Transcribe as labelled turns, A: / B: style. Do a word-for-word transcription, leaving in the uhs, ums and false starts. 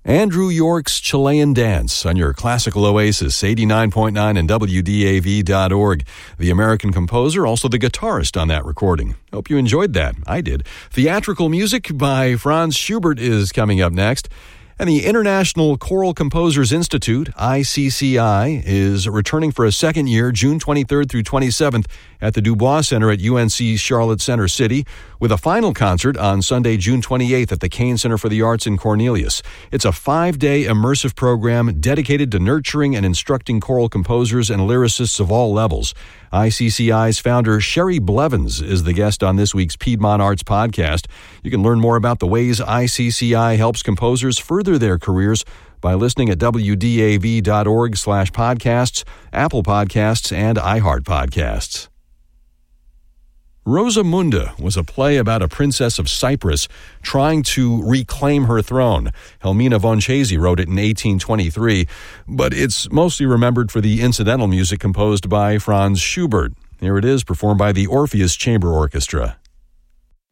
A: Andrew York's Chilean Dance on your classical oasis, eighty-nine point nine and W D A V dot org. The American composer, also the guitarist on that recording. Hope you enjoyed that. I did. Theatrical music by Franz Schubert is coming up next. And the International Choral Composers Institute, I C C I, is returning for a second year, June twenty-third through twenty-seventh, at the Dubois Center at U N C Charlotte Center City, with a final concert on Sunday, June twenty-eighth at the Kane Center for the Arts in Cornelius. It's a five-day immersive program dedicated to nurturing and instructing choral composers and lyricists of all levels. I C C I's founder, Sherry Blevins, is the guest on this week's Piedmont Arts Podcast. You can learn more about the ways I C C I helps composers further their careers by listening at W D A V dot org slash podcasts, Apple Podcasts, and iHeart Podcasts. Rosamunda was a play about a princess of Cyprus trying to reclaim her throne. Helmina von Chesy wrote it in eighteen twenty-three, but it's mostly remembered for the incidental music composed by Franz Schubert. Here it is, performed by the Orpheus Chamber Orchestra.